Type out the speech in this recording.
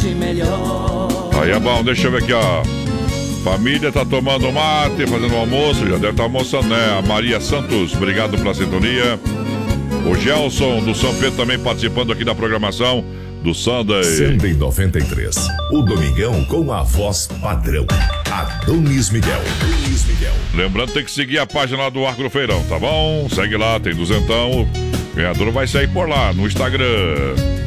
Aí é bom, deixa eu ver aqui, ó. Família tá tomando mate, fazendo um almoço, já deve estar almoçando, né? A Maria Santos, obrigado pela sintonia. O Gelson do São Pedro também participando aqui da programação do Sunday. Sunday 93, o Domingão com a voz padrão, Adonis Miguel. Lembrando, tem que seguir a página lá do Arco do Feirão, tá bom? Segue lá, tem duzentão. O ganhador vai sair por lá, no Instagram.